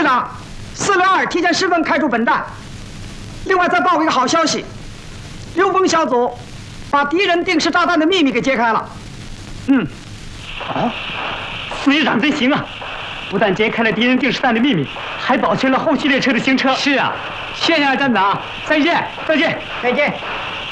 长，402提前10分开出本弹。另外再报一个好消息，刘峰小组把敌人定时炸弹的秘密给揭开了。 哦，司令长真行啊！不但揭开了敌人定时弹的秘密，还保全了后续列车的行车。是啊，谢谢啊，站长，再见，再见， 再见。